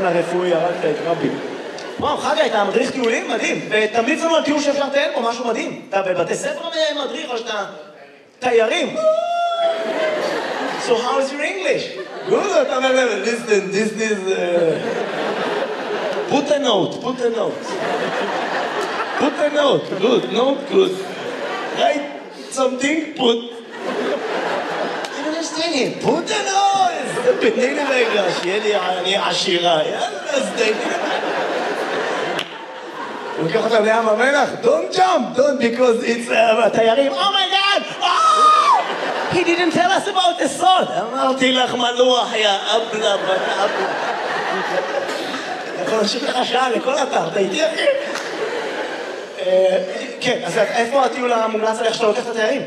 הרפואי, הרגת את רבי. וואו, חגי, אתה מדריך טיולים? מדהים. ותמליץ לנו על טיול שאפשר לטייל פה, משהו מדהים. אתה בבתי ספר מדריך או שאתה תיירים? So how is your English? Good, אתה אומר, listen, this is... Put a note. Put a note, good. Write something, put... I don't understand him. Put a note! תתני לי רגע, שיהיה לי אני עשירה. יאללה, אז תתני לי. הוא לוקח אותם לים המלח, don't jump, because it's תיירים. Oh my God! Oh! He didn't tell us about the salt. אמרתי לך מלוח, יא אבלה. יכול להמשיך לך שעה לכל אתר, אתה איתי אחי? כן, אז איפה הטיול המומלץ עליך שאתה לוקח את התיירים?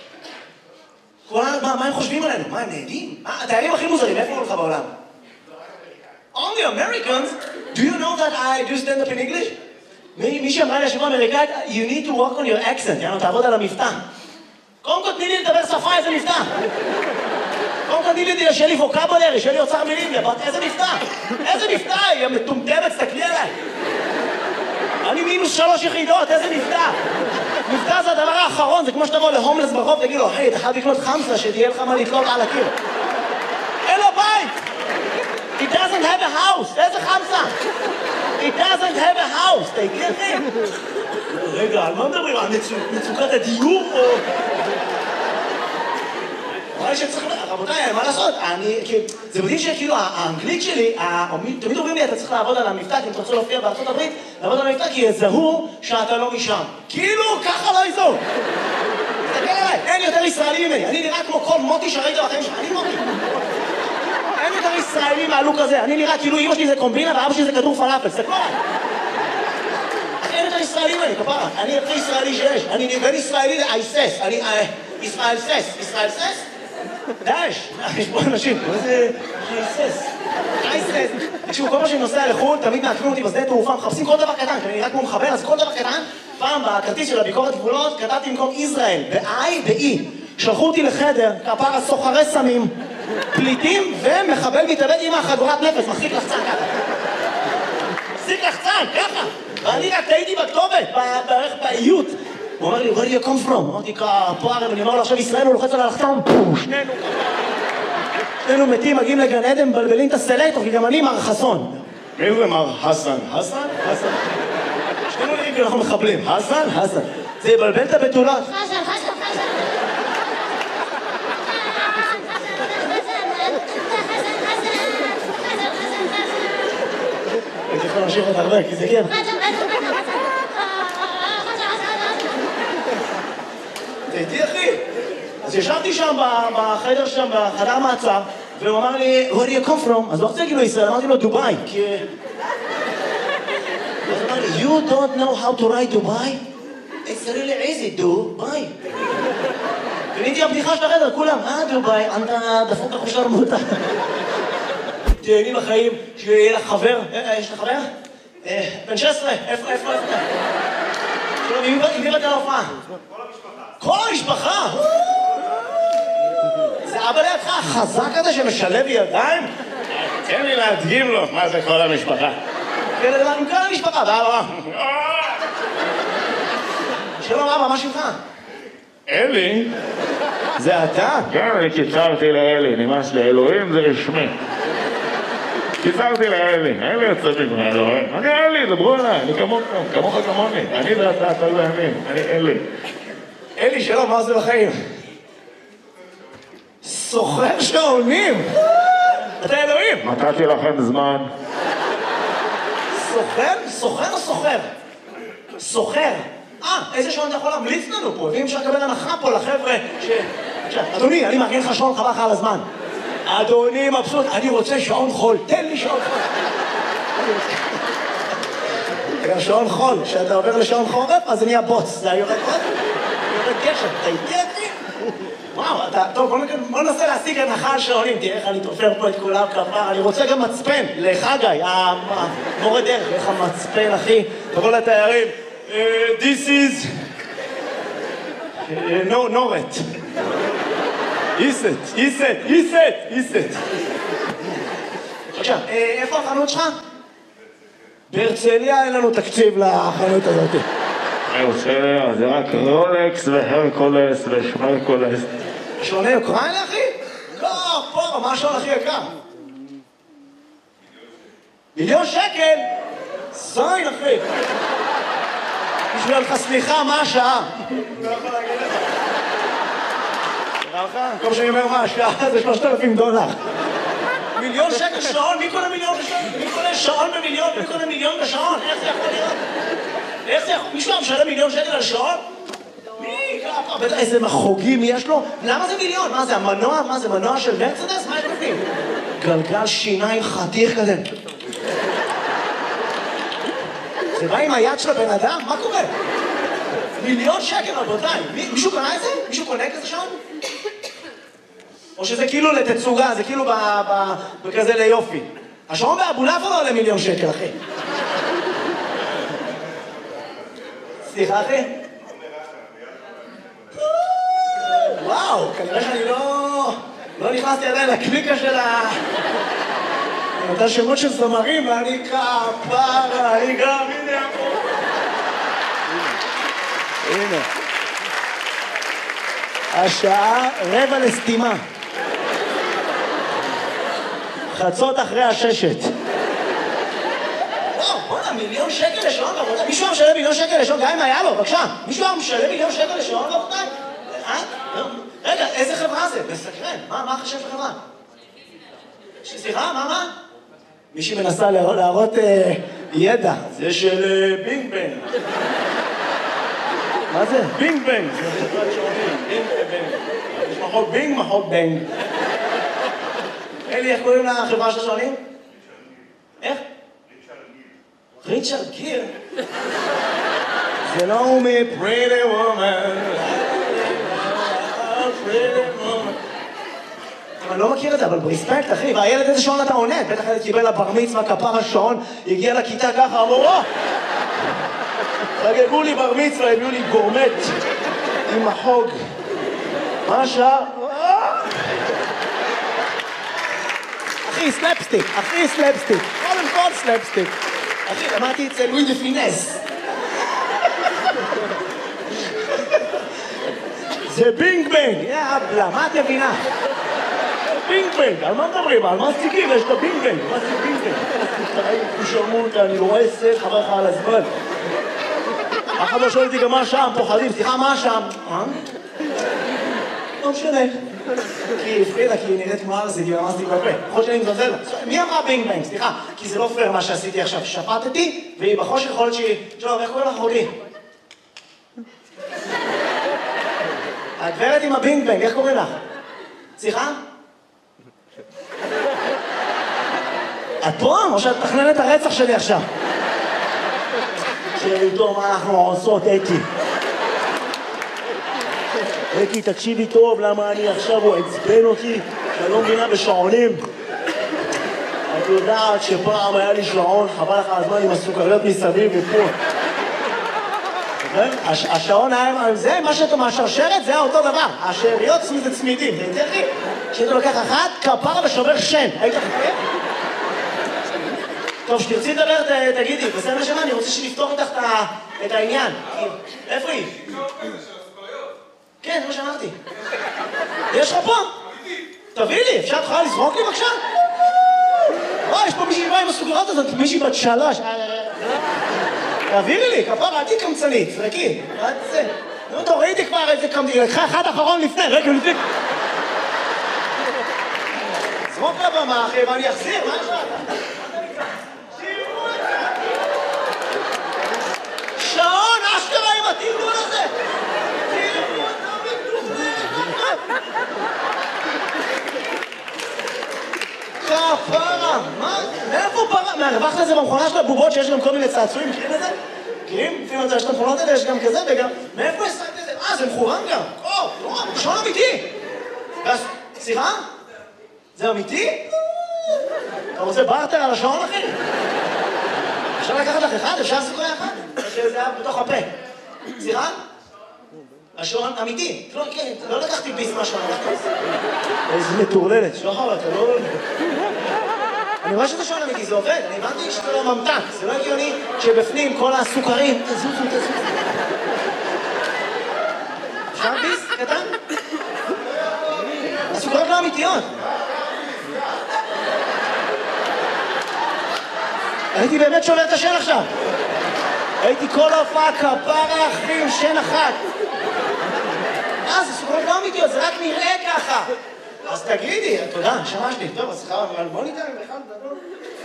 מה הם חושבים עלינו? מה הם נהדים? התיירים הכי מוזרים, איפה הוא לך בעולם? Only Americans? Do you know that I do stand up in English? מי שאמרה לי השבוע אמריקאית, you need to work on your accent, יאנו, תעבוד על המבטא. קודם כל תני לי לדבר שפה, איזה מבטא? קודם כל תני לי שיהיה לי ווקבולרי, שיהיה לי אוצר מילים, איזה מבטא? איזה מבטא? היא מטומטמת, תסתכלי עליי. אני -3 יחידות, איזה מבטא? מבטא זה הדבר האחרון, זה כמו שתבוא להומלס ברחוב, תגיד לו, היי, אתה חייב לקנות חמסה, שתהיה לך מה לתלות על הקיר. אין לו בית! He doesn't have a house, איזה חמסה? He doesn't have a house, אתה הגיע אחי? רגע, על מה מדברים? על מצוקת הדיור או... רבותיי, מה לעשות? זה מדהים שכאילו האנגלית שלי, תמיד אומרים לי, אתה צריך לעבוד על המבטא, כי אם אתה רוצה להופיע בארצות הברית, לעבוד על המבטא, כי יזהו שאתה לא משם. כאילו, ככה לא יזהו. תסתכל עליי, אין יותר ישראלי ממני. אני נראה כמו כל מוטי שראית בחיים שלך, אני מוטי. אין יותר ישראלי מהלוק הזה. אני נראה כאילו אמא שלי זה קומבינה ואבא שלי זה כדור פלאפל. תסתכלו עליי. אין יותר ישראלי ממני, כפרה. אני הכי ישראלי שיש. אני בין ישראלי לאייסס. אני ישראל סס. ישראל סס? דאש, יש פה אנשים, מה זה אייסס? תקשיבו, כל מה שאני נוסע לחו"ל, תמיד מעקמים אותי בשדה תעופה, מחפשים כל דבר קטן, כי אני נראה כמו מחבר, אז כל דבר קטן, פעם בכרטיס של הביקורת גבולות, כתבתי במקום ישראל, ב-I ב-E. שלחו אותי לחדר, כפרה סוחרי סמים, פליטים ומחבל מתאבד עם החגורת נפש, מחזיק לחצן ככה. מחזיק לחצן, ככה. ואני רק טעיתי בכתובת, בערך באיות. הוא אומר לי, where do you come from? אמרתי, כפוערם, אני אומר לו, עכשיו ישראל הוא לוחץ על הלחתום, שנינו מתים, מגיעים לגן עדן, מבלבלים את הסלטור, כי גם אני מר חסון. מי זה מר חסן? חסן? חסן. שנינו נראים כי אנחנו מחבלים. חסן? חסן. זה יבלבל את הבתולות. חסן, חסן, חסן. הייתי יכול להמשיך את הרבה, כי זה כן. תהייתי אחי. אז ישבתי שם בחדר שם, בחדר מעצר, והוא אמר לי, where do you come from? אז לא רוצה להגיד לו ישראל, אמרתי לו דובאי, כי... אז הוא אמר לי, you don't know how to write דובאי? It's really easy, דובאי. ונהייתי הבדיחה של החדר, כולם, דובאי, אתה דפוק החושר מותה. תהייני בחיים, שיהיה לך חבר, יש לך חבר? בן 16, איפה? שלום, מי באת להופעה? כל המשפחה! זה אבא לידך החזק הזה שמשלב ידיים? תן לי להדגים לו מה זה כל המשפחה. כן, לדבר עם כל המשפחה, ואבא. שלום אבא, מה שמך? אלי? זה אתה? כן, אני קיצרתי לאלי, נמאס לאלוהים זה רשמי. קיצרתי לאלי, אין לי עצבים מאלוהים. אני אלי, דברו עליי, אני כמוך כמוני. אני ואתה לא ימין, אני אלי. אלי, שלום, מה זה בחיים? סוחר שעונים! אתה אלוהים! נתתי לכם זמן. סוחר? סוחר או סוחר? סוחר. איזה שעון אתה יכול להמליץ לנו פה? ואם אפשר לקבל הנחה פה לחבר'ה ש... אדוני, אני מארגן לך שעון חבל לך על הזמן. אדוני מבסוט, אני רוצה שעון חול, תן לי שעון חול. גם שעון חול, כשאתה עובר לשעון חורף, אז זה נהיה בוץ, זה יורד עוד, יורד גשם, אתה איתי אחי? וואו, טוב, בוא ננסה להשיג הנחה על שעונים, תראה איך אני תופר פה את כולם כפר, אני רוצה גם מצפן, לחגי, המורה דרך, איך המצפן אחי, תבוא לתיירים, this is, נורת. איסט. עכשיו, איפה החנות שלך? בהרצליה אין לנו תקציב לחנות הזאת. בהרצליה זה רק רולקס והרקולס ושמרקולס. שעוני אוקראינה, אחי? לא, פה, מה השעון הכי יקר? מיליון שקל? זין, אחי. בשביל לך סליחה, מה השעה? לא יכול להגיד לך. נראה לך? כל שאני אומר מה השעה זה $3,000. מיליון שקל שעון? מי קונה מיליון בשעון? מי קונה שעון במיליון? מי קונה מיליון בשעון? איך זה יכול להיות? איך זה יכול? מישהו משלם מיליון שקל על שעון? מי? בטח איזה מחוגים יש לו? למה זה מיליון? מה זה, המנוע? מה זה, מנוע של מרצדס? מה יש בפנים? גלגל שיניים חתיך כזה. זה בא עם היד של הבן אדם? מה קורה? מיליון שקל, רבותיי. מישהו קנה את זה? מישהו קונה כזה שעון? או שזה כאילו לתצוגה, זה כאילו בכזה ליופי. השעון באבולעפיה לא עולה מיליון שקל, אחי. סליחה, אחי? וואו, כנראה שאני לא נכנסתי עדיין לקליקה של אותה שמות של זמרים, ואני כפרה, אני גם, הנה פה. הנה. השעה 5:45. חצות אחרי 6. וואו, בוא'נה, מיליון שקל לשעון, רבותיי. מישהו משלם מיליון שקל לשעון, גם אם היה לו, בבקשה. מישהו משלם מיליון שקל לשעון, רבותיי? רגע, איזה חברה זה? מסקרן. מה חשב חברה? סליחה, מה? מישהי מנסה להראות ידע. זה של בינג בנג. מה זה? בינג בנג. זה חברת שעונים. בינג בנג. יש מחוק בינג, מחוק בנג. אלי, איך קוראים לחברה של השעונים? איך? ריצ'רד גיר. זה לא הוא מפריטי וומן. אני לא מכיר את זה, אבל ברספקט, אחי, והילד איזה שעון אתה עונה? בטח ילד קיבל לבר מצווה, כפר השעון, הגיע לכיתה ככה, אמרו, חגגו לי בר מצווה, הביאו לי גורמט עם החוג. מה השעה? אחי, סלפסטיק, קודם כל סלפסטיק. אחי, למדתי אצל לואי דה פינס. זה בינג בנג, יאבלה, מה את מבינה? בינג בנג, על מה מדברים? על מה סטיקים? יש את הבינג בנג, מה זה בינג בנג? תשרמות, אני לא רואה סט, חבר לך על הזמן. אף אחד לא שואל אותי גם מה שם, פוחדים, סליחה, מה שם? לא משנה. כי הפרידה, כי היא נראית כמו ארזית, היא רמזתי בפה. יכול שאני מזלזל לה. מי אמרה בינג בנג? סליחה, כי זה לא פייר מה שעשיתי עכשיו. שפטתי, והיא בחושך יכול להיות שהיא... טוב, איך קוראים לך אחותי? הגברת עם הבינג בנג, איך קוראים לך? סליחה? את פה? או שאת מתכננת הרצח שלי עכשיו? שאיתו מה אנחנו עושות, אתי? אתי, תקשיבי טוב, למה אני עכשיו הוא עצבן אותי שאני לא מבינה בשעונים. את יודעת שפעם היה לי שעון, חבל לך הזמן עם הסוכריות מסביב ופה. השעון היה, זה מה שאתה מהשרשרת, זה היה אותו דבר. השאריות זה צמידים, זה יותר לי. כשאתה לוקח אחת, כפרה ושובר שן. היית חפר? טוב, שתרצי לדבר, תגידי. בסדר נשמה, אני רוצה שנפתור איתך את העניין. איפה היא? כן, זה מה שאמרתי. יש לך פה? תביא לי, אפשר תוכל לזרוק לי בבקשה? יש פה מישהי באה עם הסוכריות הזאת, מישהי בת 3. תעבירי לי, כפרה, אל תהי קמצנית, זרקי. נו, תורידי כבר איזה קמצנית, לקחה אחד אחרון לפני, רגע, לפני. זרוק לבמה, אחי, ואני אחזיר, מה יש לך? שעון, אשכרה עם התרגול הזה! תראו אותה מטורפת! כפרה, מה? מאיפה פרה? מהרווחת לזה במכונה של הבובות שיש גם כל מיני צעצועים, מכירים את זה? מכירים? לפעמים יש את המכונות האלה, יש גם כזה וגם... מאיפה השגת את זה? זה מחורם גם! שעון אמיתי! סליחה? זה אמיתי? אתה רוצה בארטר על השעון, אחי? אפשר לקחת לך אחד? אפשר סוכריה אחת? שזה היה בתוך הפה. סליחה? השעון אמיתי. לא לקחתי ביס מהשעון. איזה מטורללת. שחר, אתה לא... אני רואה שזה שעון אמיתי, זה עובד, אני הבנתי שזה לא ממתק, זה לא הגיוני שבפנים כל הסוכרים, תזוזו. אפשר ביס קטן? הסוכרות לא אמיתיות. הייתי באמת שובר את השן עכשיו. הייתי כל ההופעה כפרה אחים, שן אחת. זה סוכרות לא אמיתיות, זה רק נראה ככה. אז תגידי, תודה, שמש לי. טוב, אז סליחה, אבל בוא ניתן לי בכלל גדול.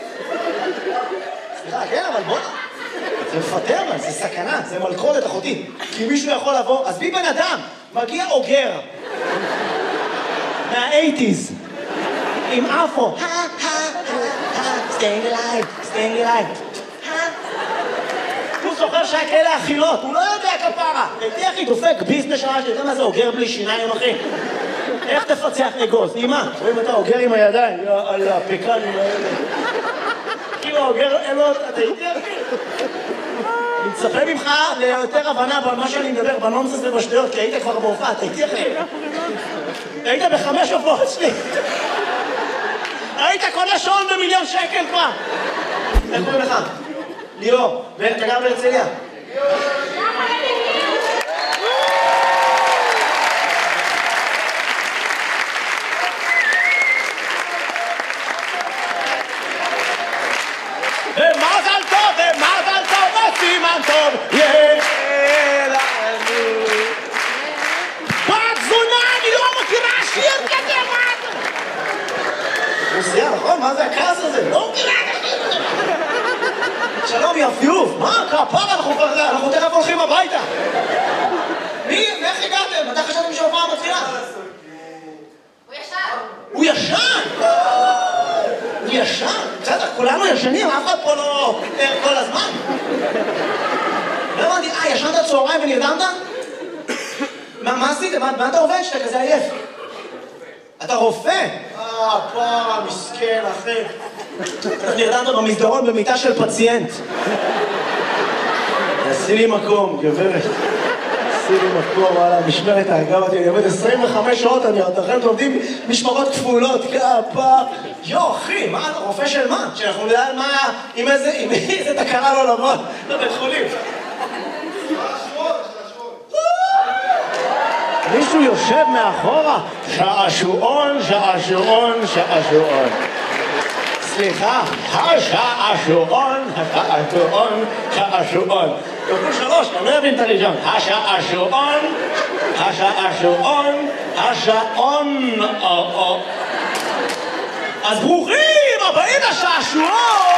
סליחה, כן, אבל בוא נה. זה מפטר, אבל זה סכנה, זה מלכודת אחותי. כי מישהו יכול לבוא, אז בי בן אדם, מגיע אוגר. מה-80s. עם אפו. staying alive. הוא זוכר שהיה כאלה אכילות, הוא לא יודע כפרה. הייתי אחי, דופק ביס שעה שלי, אתה מה זה אוגר בלי שיניים אחי? איך תפצח אגוז? אמא, רואים אתה אוגר עם הידיים, על הפקנים האלה. כאילו אוגר, אתה הייתי אחי. אני מצפה ממך ליותר הבנה במה שאני מדבר, בנונסס ובשטויות, כי היית כבר בהופעה, אתה הייתי אחי. היית ב5 הופעות שלי. היית קונה שעון ב1,000,000 שקל כבר. איך קוראים לך? ליאור, ואתה גר בהרצליה? ומזל טוב, וסימן טוב, יהיה לנו. בת זונה, אני לא מכירה שיר כזה, מה אתה? רוסיה, נכון? מה זה הכעס הזה? לא מכירה כזה. שלום יפיוף, מה? כפרה, אנחנו תכף הולכים הביתה. איך הגעתם? מתי חשבתם שההופעה מתחילה? הוא ישן! הוא ישן? בסדר, כולנו ישנים, אף אחד פה לא ער כל הזמן. לא הבנתי, ישנת צהריים ונרדמת? מה עשיתם? מה אתה עובד שאתה כזה עייף? אתה רופא? פרה, מסכן, אחי. נרדמת במסדרון במיטה של פציינט. עשי לי מקום, גברת. עשי לי מקום, וואלה, משמרת ההרגה אותי. אני עובד 25 שעות, אתם לומדים משמרות כפולות, כפה. אחי, מה, אתה רופא של מה? שאנחנו נדע מה, עם איזה תקרה לא לבוא לבית חולים. מישהו יושב מאחורה, שעשועון. סליחה, השעשועון. תקראו 3, אני לא אבין את הראשון. השעון. אז ברוכים הבאים לשעשועון!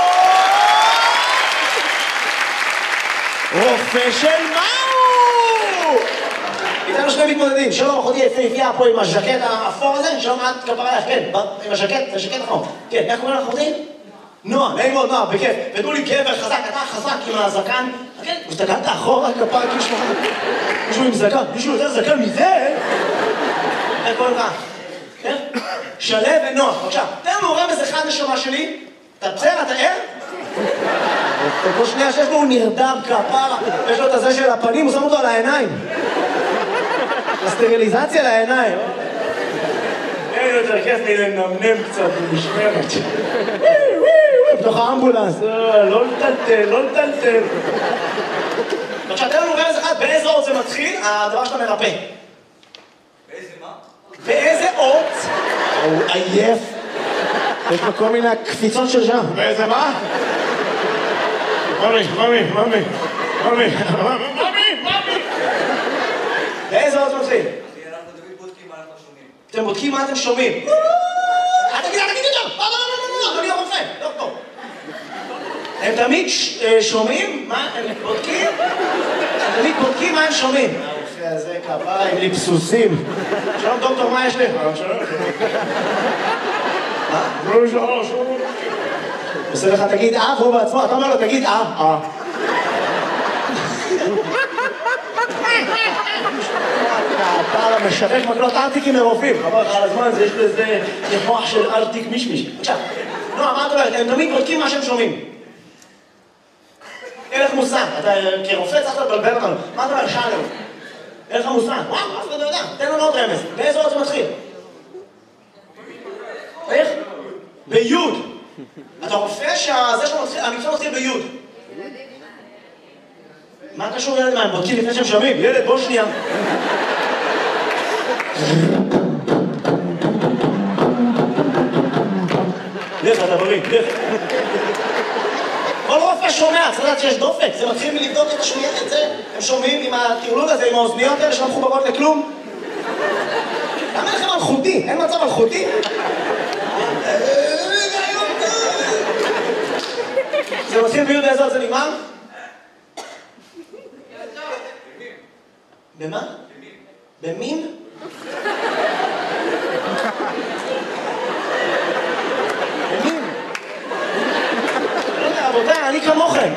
רופא של מהו? איתנו שני מתמודדים, שלום אחותי יפהפייה פה עם הז'קט האפור הזה, שלום את כפרה לך, כן, עם הז'קט, זה ז'קט אחור. כן, איך קוראים לך אחותי? נועה, נעים מאוד נועה, בכיף. ותנו לי גבר חזק, אתה חזק עם הזקן. כן, ושתגעת אחורה כפרה כאילו מישהו עם זקן, מישהו יותר זקן מזה? איך קוראים לך? כן? שלו ונועה, בבקשה. תן לנו רמז אחד נשמה שלי. אתה בסדר, אתה ער? כל שנייה שיש לו הוא נרדם כפרה, יש לו את הזה של הפנים, הוא שם אותו על העיניים. הסטריליזציה לעיניים. אין יותר כיף לי לנמנם קצת במשמרת. בתוך האמבולנס, לא לטלטל. עכשיו, תן לנו רמז אחד, באיזה אות זה מתחיל, הדבר שאתה מרפא. באיזה מה? באיזה אות? הוא עייף. יש לו כל מיני קפיצות של שם. באיזה מה? ממי. באיזה אות מתחיל? אנחנו תמיד בודקים מה אנחנו שומעים. אתם בודקים מה אתם שומעים. אל תגיד יותר! לא, אדוני הרופא, דוקטור. הם תמיד שומעים מה הם בודקים? הם תמיד בודקים מה הם שומעים. הרופא הזה כפרה עם ליפסוסים. שלום דוקטור, מה יש לי? שלום. עושה לך תגיד והוא בעצמו, אתה אומר לו תגיד אתה משווק מקלות ארטיקים מרופאים, חבר לך על הזמן, יש לזה מוח של ארטיק מישמיש. עכשיו, נועה, מה את אומרת? הם תמיד בודקים מה שהם שומעים. אין לך מושג, אתה כרופא צריך לבלבל אותנו. מה אתה אומר? שאלנו. אין לך מושג. וואו, אף אחד לא יודע. תן לנו עוד רמז. באיזה אות זה מתחיל? איך? ביוד. אתה רופא שהמקצוע מתחיל ביוד. מה קשור ילד מה? הם בודקים לפני שהם שומעים. ילד, בוא שנייה. לך, אתה בריא, לך. כל רופא שומע, צריך לדעת שיש דופק. זה מתחיל מלבדוק את השמיעה את זה. הם שומעים עם הטרלול הזה, עם האוזניות האלה שלא מחוברות לכלום. למה לכם אלחוטי? אין מצב אלחוטי? זה מתחיל ביוד באיזו זה נגמר? במה? במין? במין? רבותיי, אני כמוכם,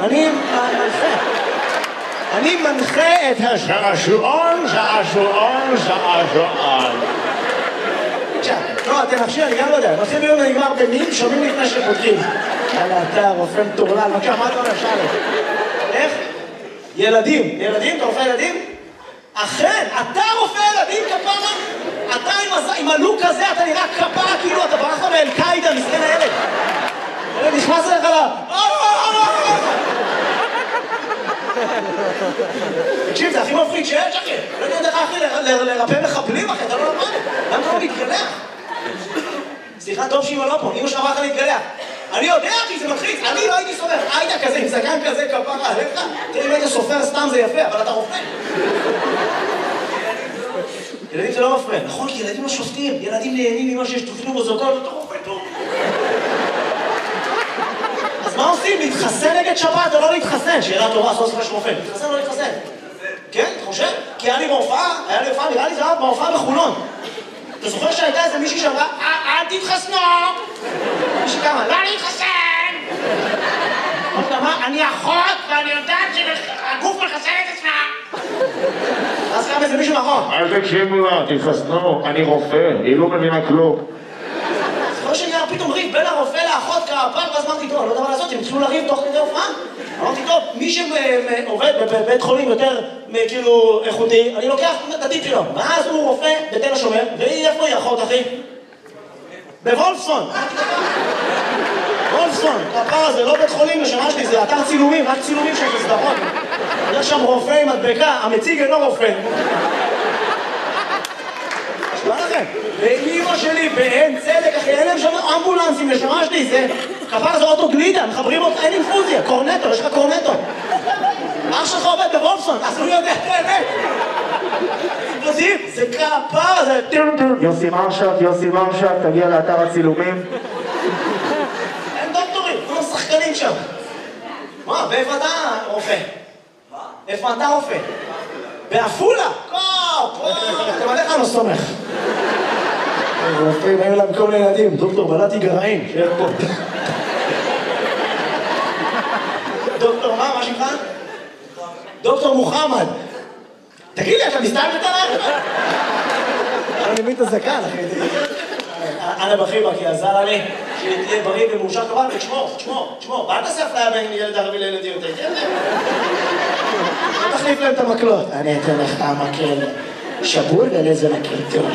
אני מנחה את השעשועון. לא, אתם נפשי, אני גם לא יודע. מתחיל ביום ונגמר במין, שומעים לפני שפותחים. יאללה, אתה רופא מטורלל, מה אתה אומר שאלה? איך? ילדים. ילדים? אתה רופא ילדים? אכן, אתה רופא ילדים כפרה? אתה עם הלוק הזה, אתה נראה כפרה, כאילו אתה ברחת מאל-קאידה, מסכן הילד. ילד נכנס אליך לה... תקשיב, זה הכי מפחיד שיש, אחי. לא יודע איך אחי לרפא מחבלים, אחי, אתה לא למד. למה אתה לא מתגלח? סליחה, טוב שאמא לא פה, אמא שלך אמרה לך להתגלח. אני יודע, אחי, זה מתחיל. אני לא הייתי סופר. היית כזה, עם זקן כזה, כפרה עליך. תראי, אם היית סופר סתם זה יפה, אבל אתה רופא. ילדים זה לא מפריע. נכון, כי ילדים לא שופטים. ילדים נהנים ממה שיש תופנו בזוגות, אתה רופא טוב. אז מה עושים? להתחסן נגד שבת או לא להתחסן? שאלה טובה, סוף סוף יש רופא. להתחסן או לא להתחסן? כן, אתה חושב? כי היה לי בהופעה, נראה לי זה היה בהופעה בחולון. אתה זוכר שהייתה איזה מישהי שאמרה, אל תתחסנו! מישהי כמה, לא להתחסן! אני אחות ואני יודעת שהגוף מחסן את עצמה! אז קם איזה מישהו נכון. אל תקשיבו לה, תתחסנו, אני רופא, היא לא מבינה כלום. זוכר שנראה פתאום ריב בין הרופא לאחות כפר, ואז אמרתי, טוב, אני לא יודע מה לעשות, הם התחילו לריב תוך כדי הופעה. אמרתי, טוב, מי שעובד בבית חולים יותר כאילו איכותי, אני לוקח את הטיפ שלו. ואז הוא רופא בתל השומר, והיא איפה היא אחות, אחי? בוולפסון. וולפסון, הפער הזה לא בית חולים לשמה שלי, זה אתר צילומים, רק צילומים של סדרות. יש שם רופא עם מדבקה, המציג אינו רופא. שמה לכם? ואימא שלי באין צדק, אחי, אין להם שם אמבולנסים לשמה שלי, זה כפר זה אוטו גלידה, מחברים אותך, אין אינפוזיה, קורנטו, יש לך קורנטו. אח שלך עובד בוולפסון, אז הוא יודע את האמת. זה כפר, זה... יוסי מרשת, תגיע לאתר הצילומים. אין דוקטורים, כולם שחקנים שם. מה, באיפה אתה רופא? מה? איפה אתה רופא? בעפולה? אתם עליך לא סומך. רופאים, היו להם כל מיני ילדים, דוקטור בלעתי גרעין, שיהיה פה. דוקטור מה שמך? דוקטור מוחמד. תגיד לי, אתה מסתלבט עליי? אני מבין את הזקן, אחי. אנא בחיבה, כי עזר לי שתהיה בריא ומאושר כבל, ותשמור. ואל תעשה אפליה בין ילד ערבי לילד יהודי. תחליף להם את המקלות. אני אתן לך המקל שבול ולזה מקל טוב.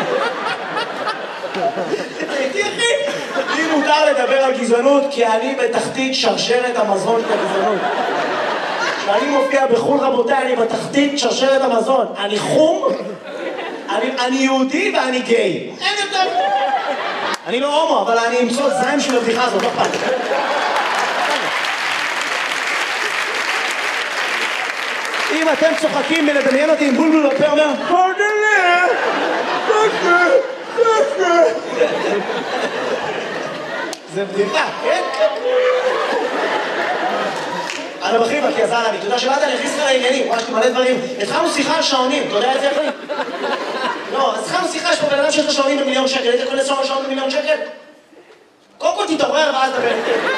הייתי אחי. לי מותר לדבר על גזענות, כי אני בתחתית שרשרת המזון של הגזענות. כשאני מופיע בחול רבותיי, אני בתחתית שרשרת המזון. אני חום, אני יהודי ואני גיי. אין יותר. אני לא הומו, אבל אני אמצוא זיים של הבדיחה הזאת, לא פעם. אם אתם צוחקים מלדמיין אותי עם בולבול בפה אומר פרדלה, זה בדיחה, כן? אני בחיבה, כי עזר לי, אתה יודע שבאת, אני הכניס לך לעניינים, ממש מלא דברים. התחלנו שיחה על שעונים, אתה יודע את זה אחי? לא, אז התחלנו שיחה, יש פה בן אדם שיש לו שעונים ב1,000,000 שקל, היית קונה שעון ב1,000,000 שקל? קודם כל תתעורר ואז דבר.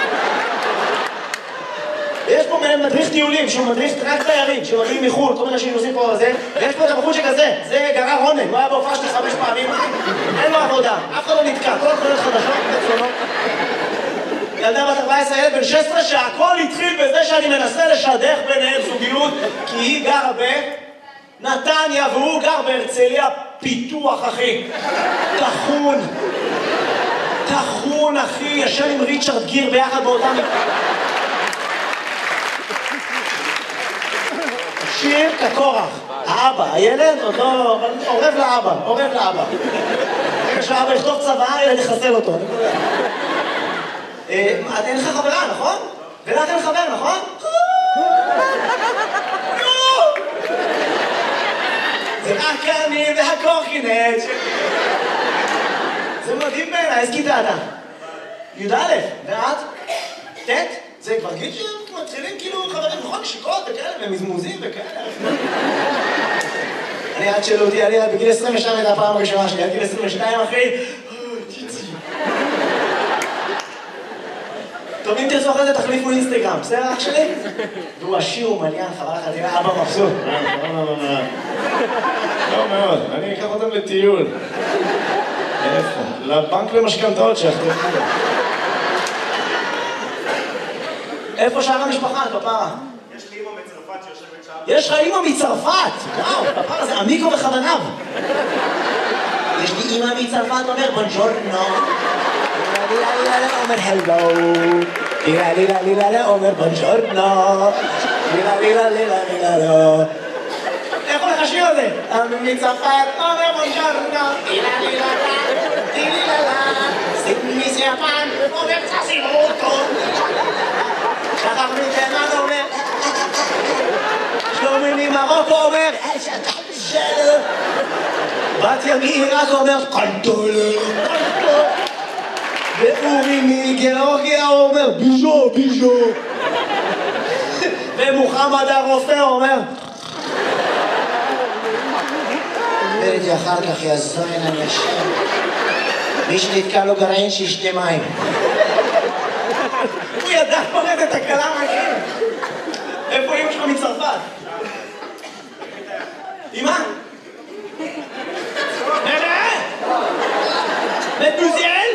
יש פה מדריך טיולים, שהוא מדריך רק תיירים, שמגיעים מחו"ל, כל מיני שנוסעים פה וזה, ויש פה את הבחור שכזה, זה גרר רונן, הוא היה בהופעה שלי 5 פעמים, אין לו עבודה, אף אחד לא נתקע, כל התחולות חדשות, תצלונות. ילדה בת 14, ילד בן 16, שהכל התחיל בזה שאני מנסה לשדך ביניהם זוגיות, כי היא גרה בנתניה והוא גר בהרצליה פיתוח, אחי. תחון. בון, אחי, ישן עם ריצ'רד גיר ביחד באותה שיר כקורח. האבא, הילד עוד לא... אבל עורב לאבא, עורב לאבא. רגע שהאבא יכתוב צבא, ילד יחסל אותו. אין לך חברה, נכון? ולך אין חבר, נכון? זה רק אני והקורקינט. זה מדהים בעיניי, איזה כיתה אתה? י"א, ואת? ט'? זה כבר גיל שמתחילים כאילו חברים נכון, שיקות וכאלה, ומזמוזים וכאלה. אני עד שאלו אותי, אני בגיל 22 הייתה הפעם הראשונה שלי, עד גיל 22 אחי, טוב, אם תרצו אחרי זה תחליפו אינסטגרם, בסדר אח שלי? והוא עשיר, הוא מליין, חבל לך, תראה, אבא מבסוט. לא מאוד, אני אקח אותם לטיול. איפה? לבנק למשכנתאות שיחתכו. איפה שאר המשפחה, פפרה? יש לי אמא מצרפת שיושבת שם. יש לך אמא מצרפת! וואו, פפרה זה עמיקו וכוונב. יש לי אמא מצרפת, אומר בונג'ורנו. אומר הלו. לילה אומר בונג'ורנו. לילה. איך הולך השיר הזה? מצרפת אומר בונג'ורנו. לילה. מיסיאפן אומר צסימוטו. שחר מתימן אומר שלומי ממרוקו אומר בת מעיראק אומר קנטולה ואורי מגיאורגיה אומר ביז'ו ומוחמד הרופא אומר אומר את זה אחר כך יזוין אני אשם מי שנתקע לו גרעין שישתה מים הוא ידע פורט את הקלה מהכיר. איפה אמא שלך מצרפת? אמא? מדמוזל?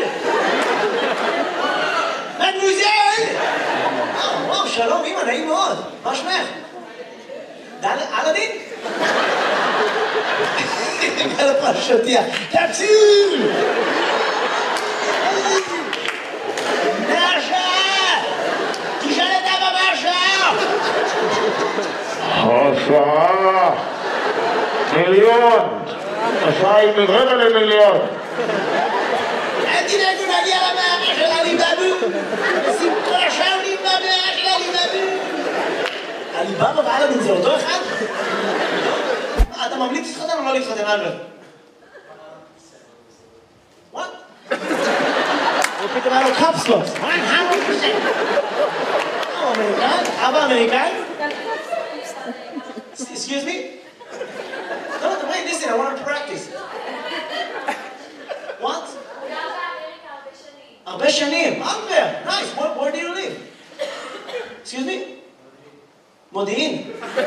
וואו, שלום אמא, נעים מאוד. מה שמך? אלאדין? על הפרשתיה. תפסיל! השעה מיליון, השעה היא מרבע למיליון. אל תדאגו נגיע למערה של עליבאבו. שים כל השעה במערה של עליבאבו. עליבאבו ואלאדין זה אותו אחד? אתה ממליץ להתחתן או לא להתחתן אלברט? What? הוא פתאום היה לו קפסלוס. 100%. אמריקאי? אבא אמריקאי? Excuse me? No, wait, listen, I want to practice. What? הרבה שנים. Albert, nice. Where do you live? Excuse me? מודיעין.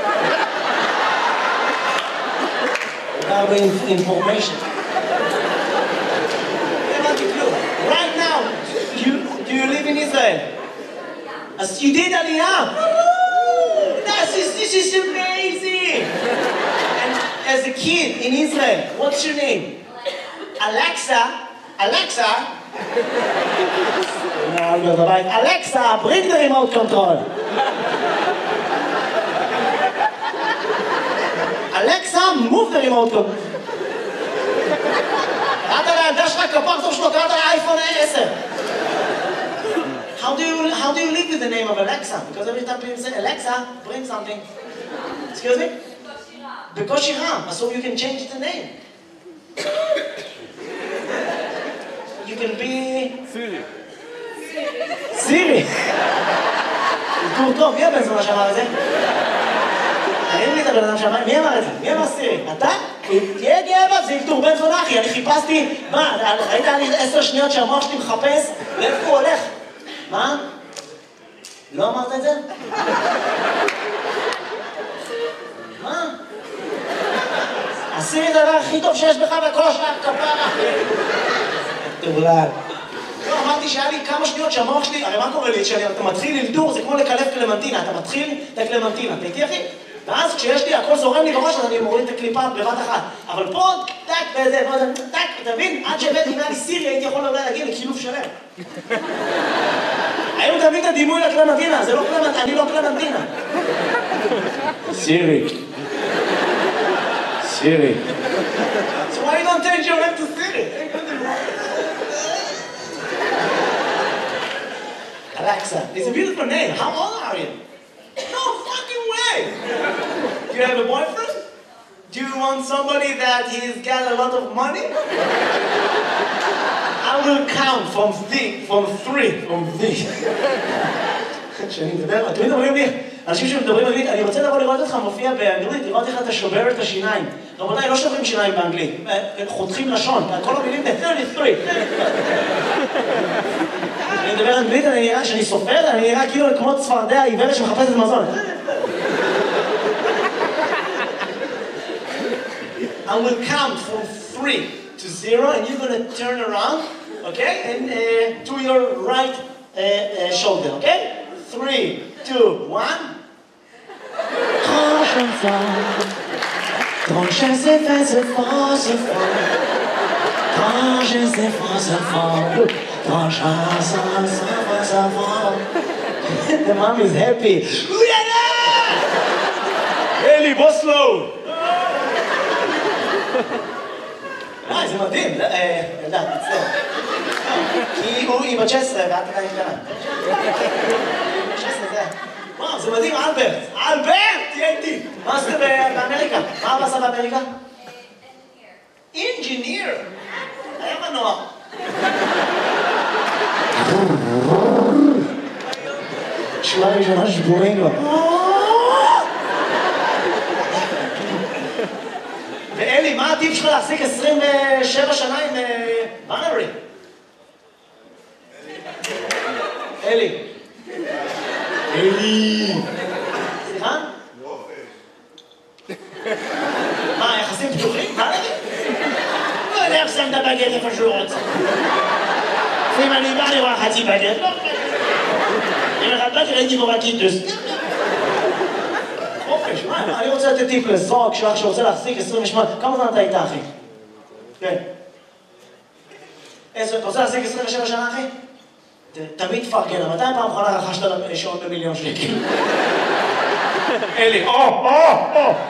הרבה information. Right now, do you live in Israel? As you did Aliyah. This is amazing! And as a kid in Israel, what's your name? Alexa. Alexa, bring the remote control. Alexa, move the remote control. קראת לילדה שלך כפר טוב שלו, קראת לאייפון 10. How do you live with the name of Alexa? Because every time people say, Alexa, bring something. Excuse me? Because Ram, so you can change the name. You can be... Siri. זה טוב, מי הבן זונה שאמר את זה? תראי לי את הבן אדם שאמר, מי אמר את זה? מי אמר סירי? אתה? תהיה גאה בה, זה ילתור בן זונה אחי, אני חיפשתי... מה, ראית לי 10 שניות שהמוח שלי מחפש? לאיפה הוא הולך? מה? לא אמרת את זה? מה? עשי את הדבר הכי טוב שיש בך וכל השאר כפרה. תאולל. לא, אמרתי שהיה לי כמה שניות שהמוח שלי, הרי מה קורה לי? כשאתה מתחיל ללדור, זה כמו לקלף קלמנטינה. אתה מתחיל את הקלמנטינה. אתה איתי אחי? ואז כשיש לי, הכל זורם לי בראש, אז אני מוריד את הקליפה בבת אחת. אבל פה, טק וזה, פה זה, טק, אתה מבין? עד שהבאתי אם היה לי סירי, הייתי יכול אולי להגיע לקילוף שלם. היום תמיד את הדימוי לקלמנטינה, זה לא קלמנטינה, אני לא קלמנטינה. סירי. סירי. So why you don't change your name to Siri? Alexa, it's a beautiful name. How old are you? No fucking way! Do you have a boyfriend? Do you want somebody that he's got a lot of money? I will count from three. כשאני מדבר, תמיד אומרים לי, אנשים שמדברים אנגלית, אני רוצה לבוא לראות אותך מופיע באנגלית, לראות איך אתה שובר את השיניים. רבותיי, לא שוברים שיניים באנגלית, חותכים לשון, כל המילים ב-33. אני מדבר אנגלית, אני נראה שאני סופר, אני נראה כאילו כמו צפרדע עיוורת שמחפשת מזון. I will count from 3 to 0 and you're gonna turn around, okay? And to your right shoulder, okay? 3, 2, 1. Quand je sais faire ce fort, ce fort. Quand je sais faire ce fort. Quand je sais faire ce fort. The mom is happy. אלי, בוא סלואו. זה מדהים. ילדה, תצטער. כי היא בת 16 ואת עדיין קטנה. 16 זה. וואו, זה מדהים, אלברט. אלברט, תהיה איתי. מה עשית באמריקה? מה אבא עשה באמריקה? אינג'יניר. היה מנוע. שורה ראשונה שבורים לו. ואלי, מה הטיפ שלך להחזיק 27 שנה עם בנרי? אלי. אלי. סליחה? מה, יחסים פתוחים? בנרי? לא יודע איך שם את הבגט איפה שהוא רוצה. אם אני בא לראות חצי בגט, לא חצי. אם אחד בא ראיתי בו רקיטוס. חופש, מה? אני רוצה לתת טיפ לזוג שלך שרוצה להחזיק 28. כמה זמן אתה איתה, אחי? כן. אתה רוצה להחזיק 27 שנה, אחי? תמיד תפרגן, מתי פעם אחרונה רכשת שעון ב1,000,000 שקל? אלי,